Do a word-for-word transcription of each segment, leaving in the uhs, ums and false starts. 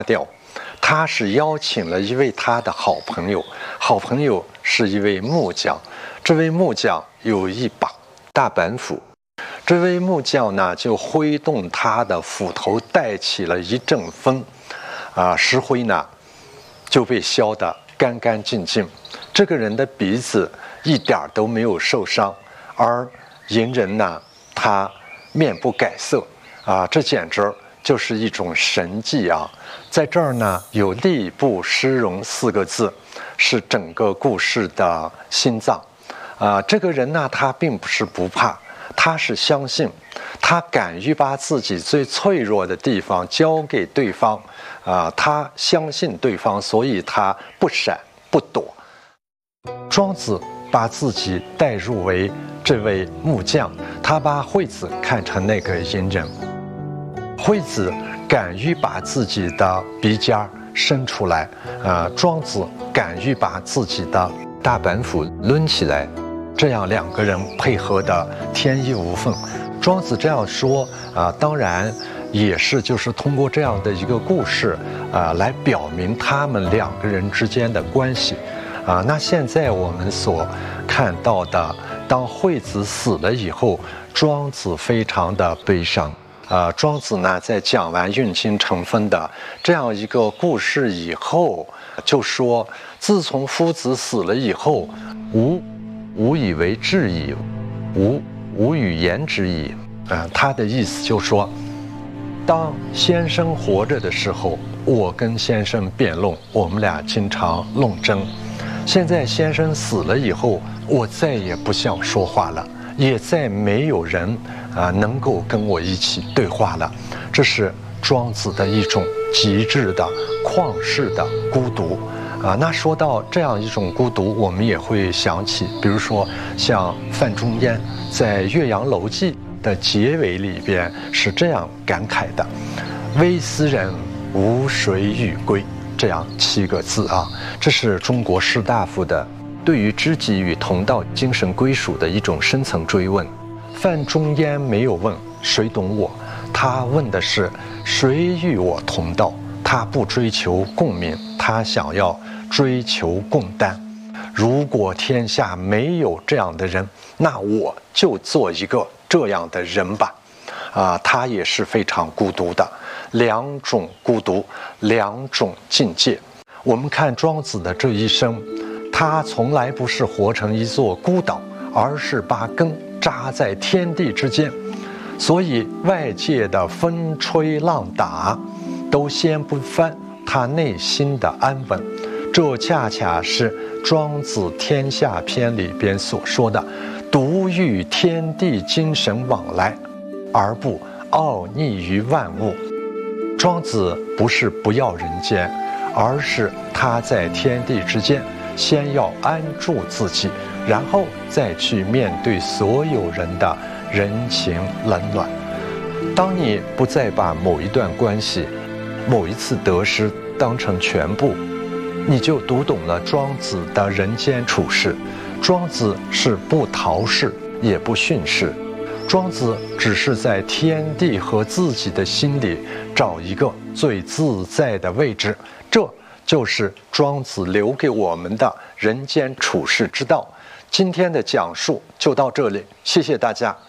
掉。他是邀请了一位他的好朋友，好朋友是一位木匠，这位木匠有一把大板斧，这位木匠呢就挥动他的斧头，带起了一阵风，啊，石灰呢就被削得干干净净。这个人的鼻子一点都没有受伤，而银人呢，他面不改色，啊，这简直就是一种神迹啊！在这儿呢，有力不失容四个字，是整个故事的心脏。啊，这个人呢，他并不是不怕，他是相信，他敢于把自己最脆弱的地方交给对方。啊，他相信对方，所以他不闪不躲。庄子把自己代入为这位木匠，他把惠子看成那个银人。惠子敢于把自己的鼻尖伸出来，呃，庄子敢于把自己的大板斧抡起来，这样两个人配合的天衣无缝。庄子这样说啊、呃，当然也是就是通过这样的一个故事啊、呃，来表明他们两个人之间的关系啊、呃。那现在我们所看到的，当惠子死了以后，庄子非常的悲伤。呃，庄子呢，在讲完运经成风的这样一个故事以后，就说：自从夫子死了以后，吾无以为治矣，吾无与言之矣。呃，他的意思就是说，当先生活着的时候，我跟先生辩论，我们俩经常论争。现在先生死了以后，我再也不想说话了。也再没有人啊、呃、能够跟我一起对话了，这是庄子的一种极致的旷世的孤独啊。那说到这样一种孤独，我们也会想起，比如说像范仲淹在《岳阳楼记》的结尾里边是这样感慨的：“微斯人，无谁与归。”这样七个字啊，这是中国士大夫的对于知己与同道精神归属的一种深层追问。范仲淹没有问谁懂我，他问的是谁与我同道。他不追求共鸣，他想要追求共担。如果天下没有这样的人，那我就做一个这样的人吧。啊，他也是非常孤独的，两种孤独，两种境界。我们看庄子的这一生，他从来不是活成一座孤岛，而是把根扎在天地之间，所以外界的风吹浪打都掀不翻他内心的安稳。这恰恰是庄子天下篇里边所说的独与天地精神往来，而不傲溺于万物。庄子不是不要人间，而是他在天地之间先要安住自己，然后再去面对所有人的人情冷暖。当你不再把某一段关系、某一次得失当成全部，你就读懂了庄子的人间处世。庄子是不逃世也不训世，庄子只是在天地和自己的心里找一个最自在的位置，这就是庄子留给我们的人间处世之道。今天的讲述就到这里，谢谢大家。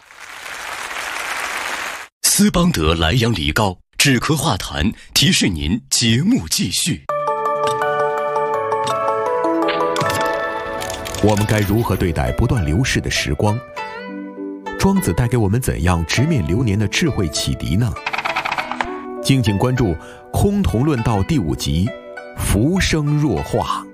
斯邦德莱阳梨膏止咳化痰，提示您节目继续。 我们该如何对待不断流逝的时光？庄子带给我们怎样直面流年的智慧启迪呢？敬请关注《空同论道》第五集《浮生若画》。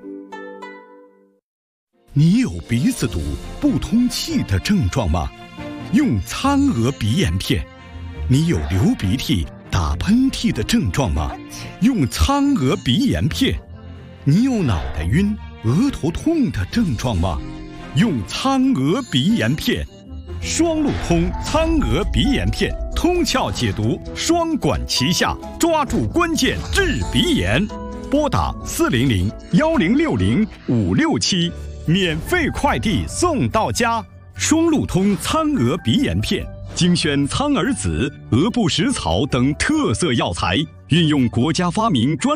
你有鼻子堵、不通气的症状吗？用苍娥鼻炎片。你有流鼻涕、打喷嚏的症状吗？用苍娥鼻炎片。你有脑袋晕、额头痛的症状吗？用苍娥鼻炎片。双路通苍娥鼻炎片，通窍解毒，双管齐下，抓住关键治鼻炎。拨打四零零幺零六零五六七，免费快递送到家。双路通苍娥鼻炎片，精选苍耳子、鹅不食草等特色药材，运用国家发明专